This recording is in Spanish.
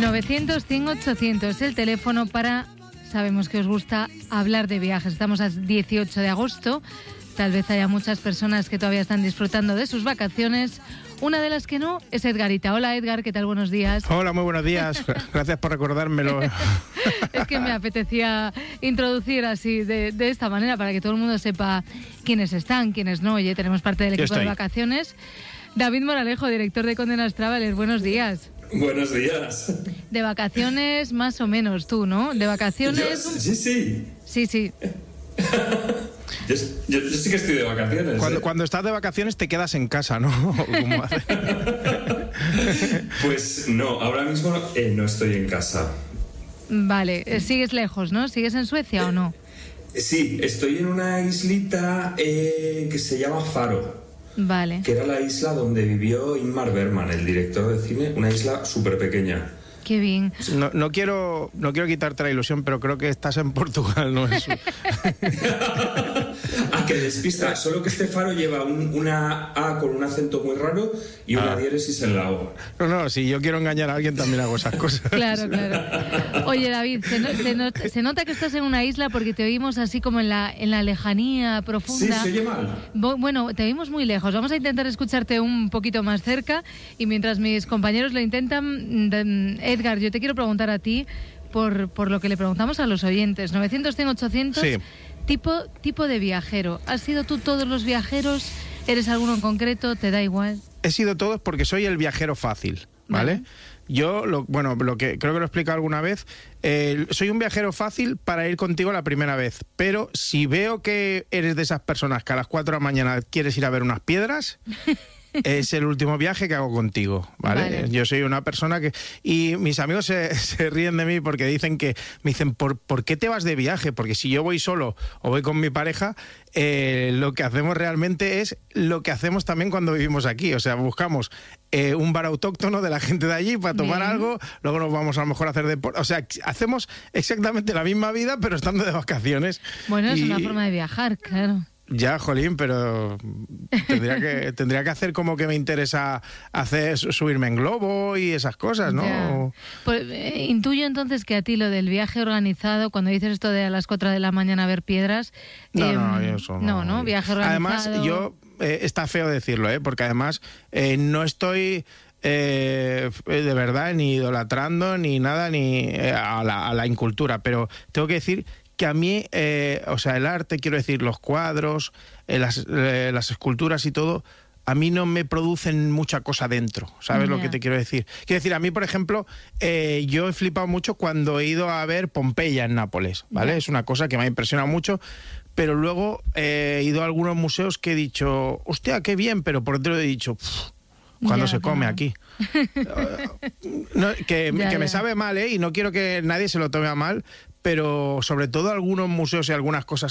900-100-800, el teléfono para... Sabemos que os gusta hablar de viajes. Estamos a 18 de agosto. Tal vez haya muchas personas que todavía están disfrutando de sus vacaciones. Una de las que no es Edgarita. Hola, Edgar, ¿qué tal? Buenos días. Hola, muy buenos días. Gracias por recordármelo. Es que me apetecía introducir así, de esta manera, para que todo el mundo sepa quiénes están, quiénes no. Oye, tenemos parte del equipo de vacaciones. David Moralejo, director de Condenas Travelers. Buenos días. Buenos días. De vacaciones más o menos tú, ¿no? De vacaciones... Sí. Yo sí que estoy de vacaciones. Cuando estás de vacaciones te quedas en casa, ¿no? ¿Cómo haces? Pues no, ahora mismo no estoy en casa. Vale, sigues lejos, ¿no? ¿Sigues en Suecia o no? Sí, estoy en una islita que se llama Faro. Vale. Que era la isla donde vivió Ingmar Bergman, el director de cine, una isla súper pequeña. Qué bien. No quiero quitarte la ilusión, pero creo que estás en Portugal, ¿no? Que despista. Solo que este Faro lleva una A con un acento muy raro y una diéresis en la O. No, si yo quiero engañar a alguien también hago esas cosas. Claro. Oye, David, se nota que estás en una isla porque te oímos así como en la lejanía profunda. Sí, se oye mal. Bueno, te oímos muy lejos. Vamos a intentar escucharte un poquito más cerca y mientras mis compañeros lo intentan... Edgar, yo te quiero preguntar a ti por lo que le preguntamos a los oyentes. 900-100-800, sí. Tipo de viajero. ¿Has sido tú todos los viajeros? ¿Eres alguno en concreto? ¿Te da igual? He sido todos porque soy el viajero fácil, ¿vale? Yo, lo que creo que lo he explicado alguna vez, soy un viajero fácil para ir contigo la primera vez, pero si veo que eres de esas personas que a las 4 de la mañana quieres ir a ver unas piedras... Es el último viaje que hago contigo, ¿vale? Yo soy una persona que... Y mis amigos se ríen de mí porque me dicen, ¿por qué te vas de viaje? Porque si yo voy solo o voy con mi pareja, lo que hacemos realmente es lo que hacemos también cuando vivimos aquí. O sea, buscamos un bar autóctono de la gente de allí para tomar algo, luego nos vamos a lo mejor a hacer deporte. O sea, hacemos exactamente la misma vida, pero estando de vacaciones. Bueno, es una forma de viajar, claro. Ya, jolín, pero tendría que hacer como que me interesa subirme en globo y esas cosas, ¿no? Pues, intuyo entonces que a ti lo del viaje organizado, cuando dices esto de a las 4 de la mañana a ver piedras... eso no. No, viaje organizado... Además, está feo decirlo, porque además no estoy... de verdad, ni idolatrando, ni nada, ni a la incultura, pero tengo que decir... que a mí, el arte, quiero decir, los cuadros, las esculturas y todo, a mí no me producen mucha cosa dentro, ¿sabes lo que te quiero decir? Quiero decir, a mí, por ejemplo, yo he flipado mucho cuando he ido a ver Pompeya en Nápoles, ¿vale? Es una cosa que me ha impresionado mucho, pero luego he ido a algunos museos que he dicho, hostia, qué bien, pero por dentro he dicho... Cuando se come aquí. Que me sabe mal, y no quiero que nadie se lo tome a mal, pero sobre todo algunos museos y algunas cosas